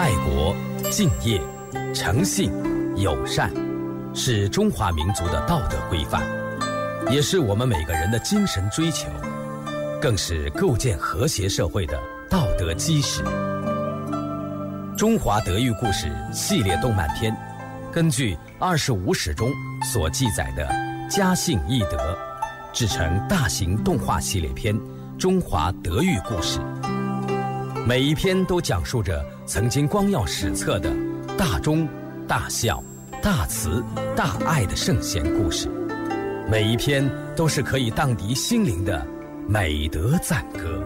爱国、敬业、诚信、友善，是中华民族的道德规范，也是我们每个人的精神追求，更是构建和谐社会的道德基石。中华德育故事系列动漫片，根据25史中所记载的家信义德，制成大型动画系列片《中华德育故事》。每一篇都讲述着曾经光耀史册的大忠、大孝、大慈、大爱的圣贤故事，每一篇都是可以荡涤心灵的美德赞歌。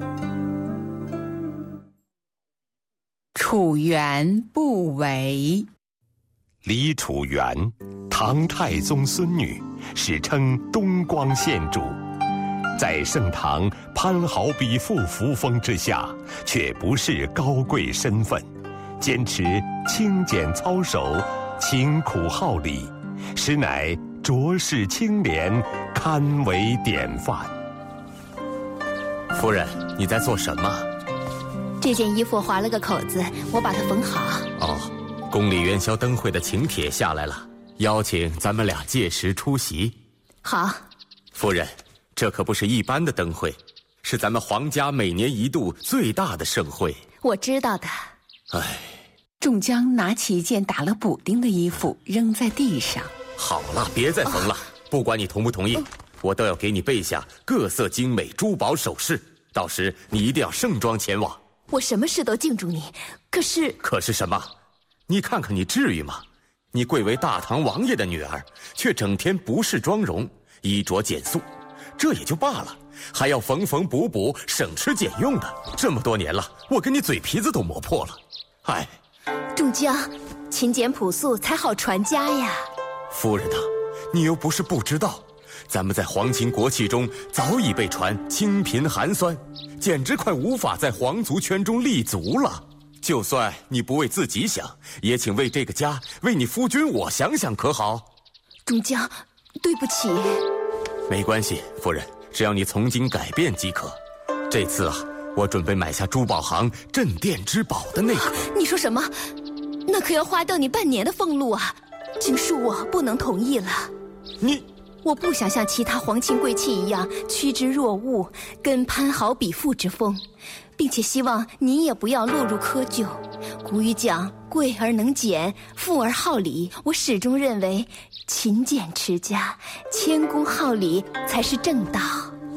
楚原不为。 李楚原，唐太宗孙女，史称东光县主。在盛唐潘好比附扶风之下，却不是高贵身份，坚持清简操守，勤苦好礼，实乃浊世清廉，堪为典范。 夫人，你在做什么？ 这件衣服划了个口子，我把它缝好。 哦，宫里元宵灯会的请帖下来了，邀请咱们俩届时出席。 好。 夫人，这可不是一般的灯会，是咱们皇家每年一度最大的盛会。 我知道的。 唉。 仲江拿起一件打了补丁的衣服扔在地上。 好了，别再缝了，不管你同不同意，我都要给你备下各色精美珠宝首饰，到时你一定要盛装前往。 我什么事都敬重你，可是什么？你看看你至于吗？你贵为大唐王爷的女儿，却整天不侍妆容，衣着简素，这也就罢了，还要缝缝补补，省吃俭用的。这么多年了，我跟你嘴皮子都磨破了。唉， 仲江，勤俭朴素才好传家呀。 夫人呐，你又不是不知道，咱们在皇亲国戚中早已被传清贫寒酸，简直快无法在皇族圈中立足了。就算你不为自己想，也请为这个家，为你夫君我想想，可好？ 仲江，对不起。 没关系，夫人，只要你从今改变即可。这次啊，我准备买下珠宝行镇店之宝的内盒。 你说什么？那可要花掉你半年的俸禄啊！请恕我不能同意了。我不想像其他皇亲贵戚一样趋之若鹜，跟潘好比附之风，并且希望你也不要落入窠臼。古语讲贵而能俭，富而好礼，我始终认为勤俭持家，谦恭好礼才是正道。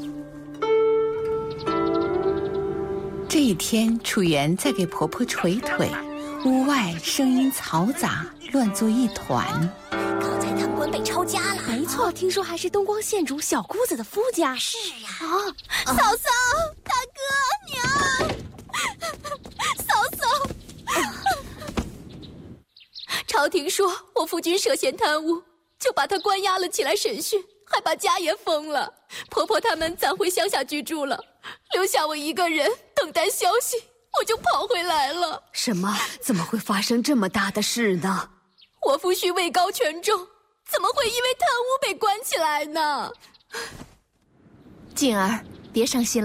这一天，楚原在给婆婆捶腿，屋外声音嘈杂，乱作一团。 刚才贪官被抄家了。 没错，听说还是东光县主小姑子的夫家。 是呀。 嫂嫂，大哥，娘，嫂嫂。朝廷说我夫君涉嫌贪污，就把他关押了起来审讯，还把家也封了。婆婆他们暂回乡下居住了，留下我一个人等待消息，我就跑回来了。 什么？怎么会发生这么大的事呢？ 我夫婿位高权重，怎么会因为贪污被关起来呢？ 静儿，别伤心了。